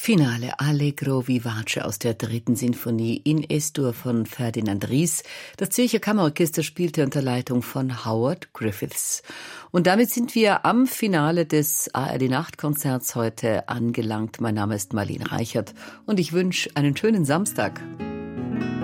Finale Allegro vivace aus der 3. Sinfonie in Es-Dur von Ferdinand Ries. Das Zürcher Kammerorchester spielte unter Leitung von Howard Griffiths. Und damit sind wir am Finale des ARD-Nachtkonzerts heute angelangt. Mein Name ist Marlene Reichert und ich wünsche einen schönen Samstag.